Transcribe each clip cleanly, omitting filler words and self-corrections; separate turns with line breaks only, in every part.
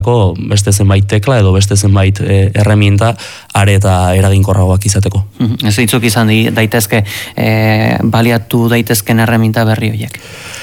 beste zenbait tekla edo beste zenbait erreminta are eta eraginkorragoak izateko.
Ez zeintzuk izan daitezke baliatu daitezken erreminta berri horiek?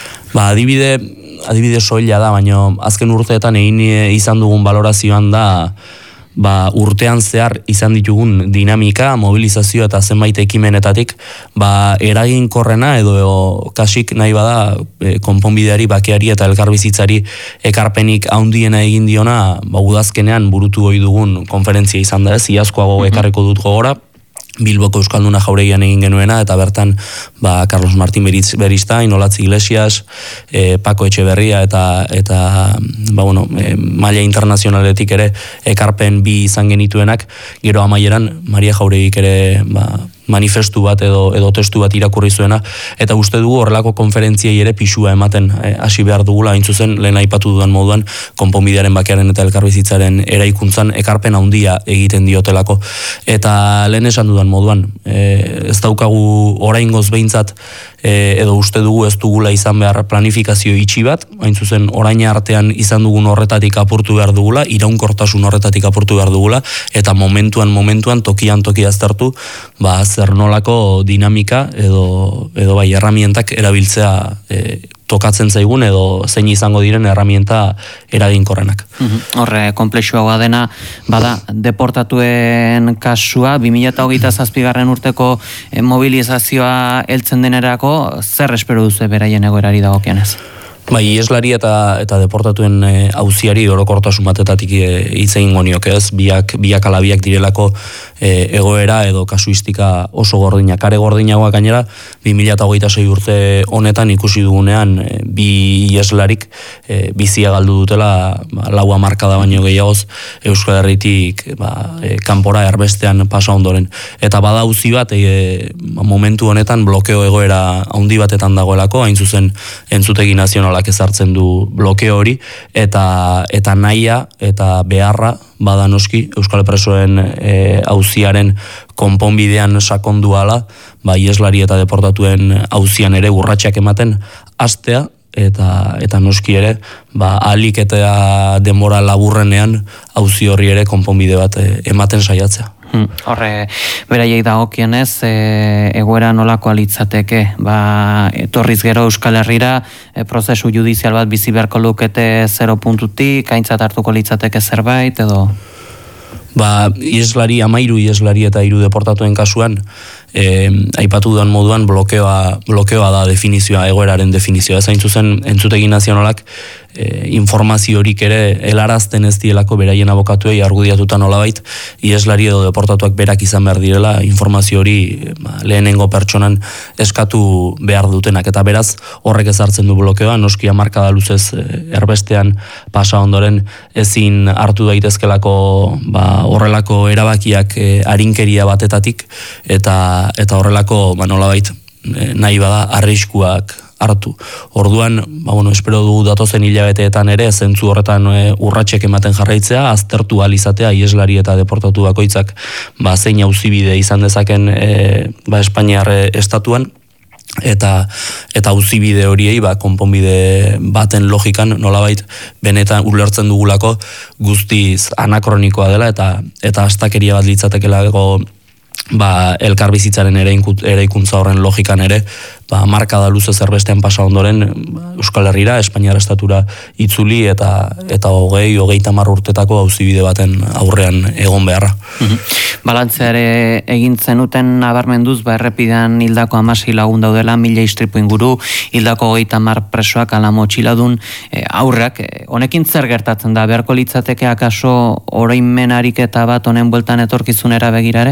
Adibide soila da, baina azken urteetan egin izan dugun balorazioan da urtean zehar izan ditugun dinamika, mobilizazio eta zenbait ekimenetatik eraginkorrena edo kasik nahi bada konponbideari, bakeari eta elkarbizitzari ekarpenik handiena egin diona udazkenean burutu ohi dugun konferentzia izan da, ez, iazkoago ekarriko dut gogora, Bilboko Euskalduna Jauregian egin genuena, eta bertan Carlos Martín Beristain, Olatz Iglesias, Paco Etxeberria eta maila internazionaletik ere ekarpen bi izan genituenak, gero amaieran Maria Jauregik ere manifestu bat edo testu bat irakurri zuena, eta uste dugu horrelako konferentziei ere pisua ematen hasi behar dugula, hain zuzen lehen aipatu dudan moduan konponbidearen, bakearen eta elkarbizitzaren eraikuntzan ekarpen handia egiten diotelako. Eta lehen esan dudan moduan, ez daukagu oraingoz behintzat edo uste dugu ez dugula izan behar planifikazio itxi bat, hain zuzen orain artean izan dugun horretatik apurtu behar dugula, iraunkortasun horretatik apurtu behar dugula, eta momentuan tokian aztertu, zer nolako dinamika edo erramientak erabiltzea tokatzen zaigun edo zein izango diren erramienta eraginkorrenak.
Horre, komplexuagoa dena, deportatuen kasua, 2027 urteko mobilizazioa heltzen denerako, zer espero duzu beraien egoerari dagokienez?
Ieslari eta deportatuen auziari orokortasun batetatik hitz egingo nioke, ez? Biak ala biak direlako egoera edo kasuistika oso gordinak. Are gordinagoak gainera, 2026 urte honetan ikusi dugunean bi ieslarik bizia galdu dutela 4 hamarkada baino gehiagoz Euskal Herritik kanpora erbestean pasa ondoren. Eta bada auzi bat momentu honetan blokeo egoera handi batetan dagoelako, hain zuzen entzutegi nazionalak ezartzen du blokeo hori, eta nahia eta beharra bada noski Euskal Presoen auziaren konponbidean sakondu ala, ieslari eta deportatuen auzian ere urratsak ematen hastea, eta noski ere ahalik eta denbora laburrenean auzi horri ere konponbide bat ematen saiatzea.
Horre, beraiek dagokienez, egoera nolako litzateke, etorriz gero Euskal Herrira, prozesu judizial bat bizi beharko lukete 0 puntutik, aintzat hartuko litzateke zerbait, edo?
Ieslari, 13 ieslari eta 3 deportatuen kasuan, aipatu duan moduan blokeoa da definizioa, egoeraren definizioa. Zain zuzen, entzutegi nazionalak informaziorik ere helarazten ez dielako beraien abokatuei argudiatuta nolabait, ieslari edo deportatuak berak izan behar direla informazio hori lehenengo pertsonan eskatu behar dutenak, eta beraz horrek ezartzen du blokeoa, noski hamarkada luzez erbestean pasa ondoren ezin hartu daitezkelako horrelako erabakiak arinkeria batetatik, eta horrelako nolabait nahi bada arriskuak hartu. Orduan, espero dugu datozen hilabeteetan ere, zentzu horretan urratsek ematen jarraitzea, aztertu alizatea ieslari eta deportatu bakoitzak zein auzibide izan dezaken Espainiar estatuan, eta auzibide horiei konponbide baten logikan nolabait benetan ulertzen dugulako guztiz anakronikoa dela, eta astakeria bat litzatekelako elkarbizitzaren eraikuntza horren logikan ere, markada luze zerbestean pasa ondoren Euskal Herrira, Espainiar estatura itzuli eta 20-30 urtetako auzibide baten aurrean egon beharra.
Balantzeare egin zenuten nabarmenduz, errepidean hildako 16 lagun daudela, 1000 istripu inguru, hildako 30 presoak ala motxiladun aurrak. Honekin zer gertatzen da? Beharko litzateke akaso oroimen ariketa bat honen bueltan etorkizunera begirare?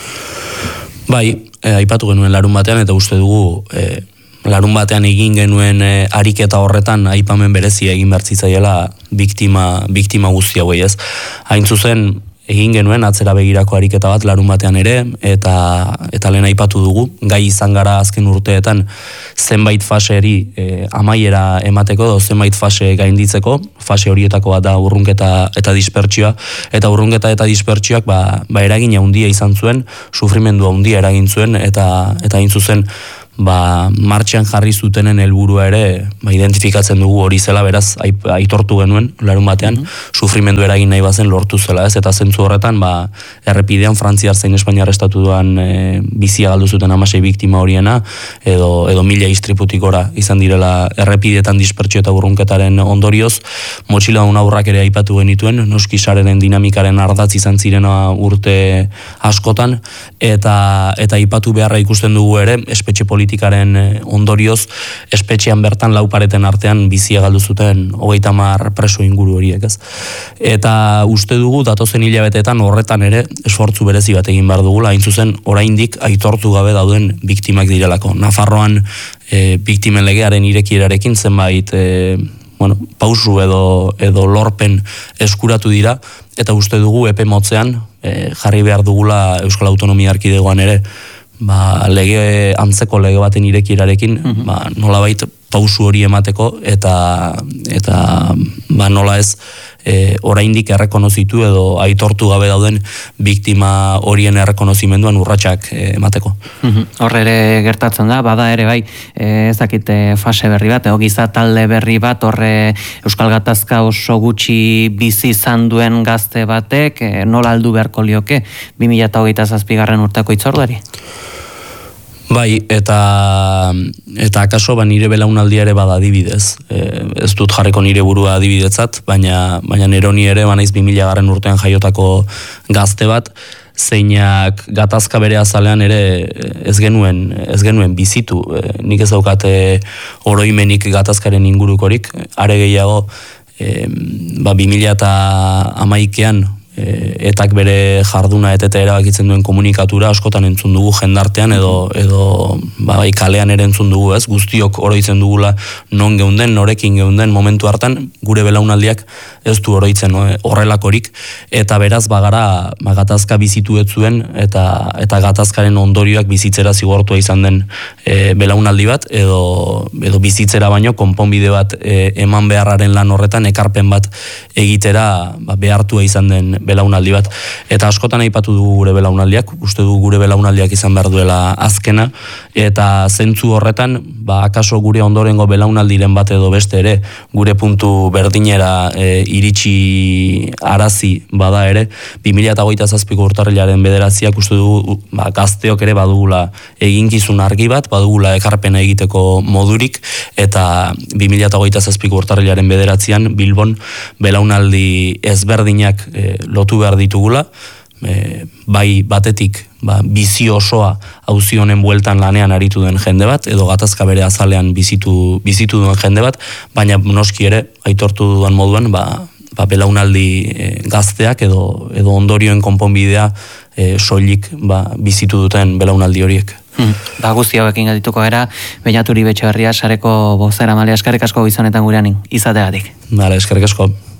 Aipatu genuen larun batean, eta uste dugu larun batean egin genuen ariketa horretan aipamen berezia egin bertzitzaiela biktima guzti hauei, ez? Hain zuzen egin genuen atzera begirako ariketa bat larun batean ere, eta lehen aipatu dugu, gai izan gara azken urteetan zenbait faseri amaiera emateko, zenbait fase gainditzeko, fase horietako bat da urrunketa eta dispertsioa, eta urrunketa eta dispertsioak eragina handia izan zuen, sufrimendua handia eragin zuen, eta hain zuzen martxan jarri zutenen helburua ere identifikatzen dugu hori zela, beraz aitortu genuen larun batean, sufrimendu eragin nahi bazen lortu zela, ez? Eta zentzu horretan errepidean Frantziar zein Espainiar estatuan bizia galdu zuten 16 biktima horiena edo 1000 istriputik gora izan direla errepideetan dispertsio eta urrunketaren ondorioz. Motxiladun haurrak ere aipatu genituen, noski sareren dinamikaren ardatz izan zirena urte askotan, eta aipatu beharra ikusten dugu ere espetxe politikaren ondorioz espetxean bertan laupareten artean bizia galdu zuten 30 preso inguru horiek, ez? Eta uste dugu datozen hilabeteetan horretan ere esfortzu berezi bat egin behar dugula, hain zuzen oraindik aitortu gabe dauden biktimak direlako. Nafarroan biktimen legearen irekierarekin zenbait pausu edo lorpen eskuratu dira, eta uste dugu epe motzean jarri behar dugula Euskal Autonomia Erkidegoan ere lege antzeko lege baten irekierarekin nolabait pausu hori emateko eta nola ez oraindik errekonozitu edo aitortu gabe dauden biktima horien errekonozimenduan urratsak emateko.
Horre ere gertatzen da, bada ere bai, ezakite fase berri bat, giza talde berri bat, horre Euskal Gatazka oso gutxi bizi izan duen gazte batek, nola aldu beharko lioke 2027 urteko hitzorduari?
Bai, eta akaso nire belaunaldia ere bada adibidez. Ez dut jarriko nire burua adibidetzat, baina neroni ere banaiz 2000 urtean jaiotako gazte bat, zeinak gatazka bere azalean ere ez genuen bizitu. Nik ez daukate oroimenik gatazkaren ingurukorik, are gehiago 2011an etak bere jarduna etete erabakitzen duen komunikatura askotan entzun dugu jendartean edo kalean ere entzun dugu, ez? Guztiok oroitzen dugula non geunden, norekin geunden momentu hartan, gure belaunaldiak ez du oroitzen horrelakorik, eta beraz bagara gatazka bizitu ez zuen eta gatazkaren ondorioak bizitzera zigortua izan den belaunaldi bat edo bizitzera baino konponbide bat eman beharraren lan horretan ekarpen bat egitera behartua izan den belaunaldi bat. Eta askotan aipatu dugu gure belaunaldiak, uste dugu gure belaunaldiak izan behar duela azkena, eta zentzu horretan, akaso gure ondorengo belaunaldiren bat edo beste ere, gure puntu berdinera iritsi arazi bada ere, 2027ko urtarrilaren 9 uste dugu gazteok ere badugula eginkizun argi bat, badugula ekarpena egiteko modurik, eta 2027ko urtarrilaren 9 Bilbon belaunaldi ezberdinak lotu behar ditugula, bai batetik bizi osoa auzi honen bueltan lanean aritu den jende bat, edo gatazka bere azalean bizitu duen jende bat, baina noski ere aitortu dudan moduan belaunaldi gazteak edo ondorioen konponbidea soilik bizitu duten belaunaldi horiek.
Guzti hauekin gadituko gara, Beñaturi Betxeberria sareko bozera malia, eskerrik asko gizonetan gurean izateagatik.
Eskerrik asko.